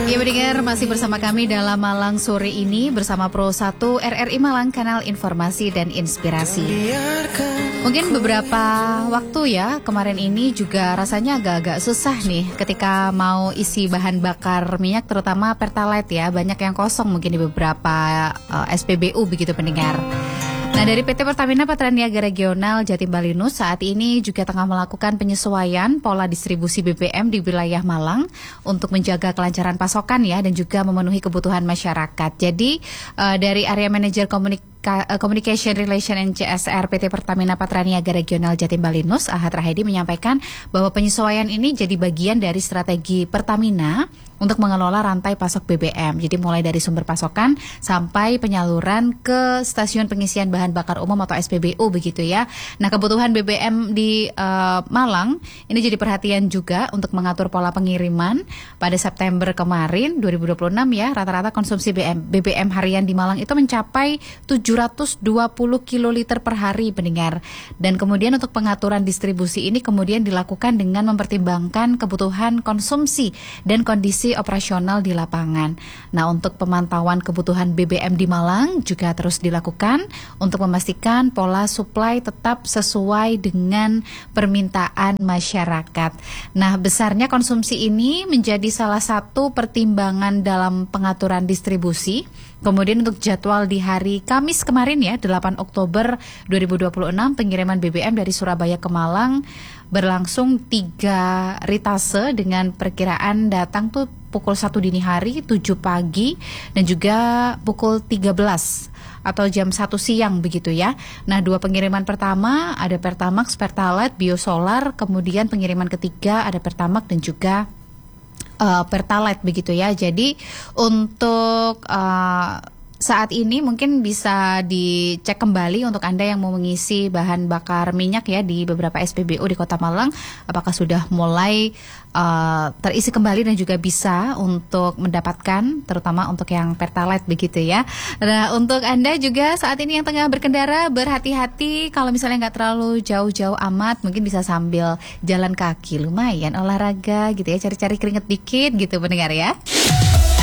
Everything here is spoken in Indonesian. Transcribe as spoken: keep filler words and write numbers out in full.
Ya mendengar masih bersama kami dalam Malang sore ini bersama Pro satu R R I Malang, kanal informasi dan inspirasi. Mungkin beberapa waktu ya kemarin ini juga rasanya agak-agak susah nih ketika mau isi bahan bakar minyak, terutama Pertalite ya, banyak yang kosong mungkin di beberapa uh, S P B U begitu pendengar. Nah, dari P T Pertamina Patraniaga Regional Jatim Balinus saat ini juga tengah melakukan penyesuaian pola distribusi B B M di wilayah Malang untuk menjaga kelancaran pasokan ya dan juga memenuhi kebutuhan masyarakat. Jadi uh, dari Area Manager Komunikasi Communication Relation and C S R P T Pertamina Patraniaga Regional Jatim Balinus, Ahad Rahedi, menyampaikan bahwa penyesuaian ini jadi bagian dari strategi Pertamina untuk mengelola rantai pasok B B M. Jadi mulai dari sumber pasokan sampai penyaluran ke stasiun pengisian bahan bakar umum atau S P B U begitu ya. Nah, kebutuhan B B M di uh, Malang ini jadi perhatian juga untuk mengatur pola pengiriman. Pada September kemarin dua ribu dua puluh enam ya, rata-rata konsumsi B B M harian di Malang itu mencapai tujuh ratus dua puluh kiloliter per hari pendengar. Dan kemudian untuk pengaturan distribusi ini kemudian dilakukan dengan mempertimbangkan kebutuhan konsumsi dan kondisi operasional di lapangan. Nah, untuk pemantauan kebutuhan B B M di Malang juga terus dilakukan untuk memastikan pola suplai tetap sesuai dengan permintaan masyarakat. Nah, besarnya konsumsi ini menjadi salah satu pertimbangan dalam pengaturan distribusi. Kemudian untuk jadwal di hari Kamis kemarin ya, delapan Oktober dua ribu dua puluh enam, pengiriman B B M dari Surabaya ke Malang berlangsung tiga ritase dengan perkiraan datang tuh pukul satu dini hari, tujuh pagi, dan juga pukul tiga belas atau jam satu siang begitu ya. Nah, dua pengiriman pertama ada Pertamax, Pertalite, Biosolar, kemudian pengiriman ketiga ada Pertamax dan juga Uh, Pertalite begitu ya. Jadi untuk uh, saat ini mungkin bisa dicek kembali untuk Anda yang mau mengisi bahan bakar minyak ya di beberapa S P B U di Kota Malang, apakah sudah mulai uh, terisi kembali dan juga bisa untuk mendapatkan, terutama untuk yang Pertalite begitu ya. Nah, untuk Anda juga saat ini yang tengah berkendara, berhati-hati kalau misalnya nggak terlalu jauh-jauh amat, mungkin bisa sambil jalan kaki, lumayan olahraga gitu ya, cari-cari keringet dikit gitu pendengar ya.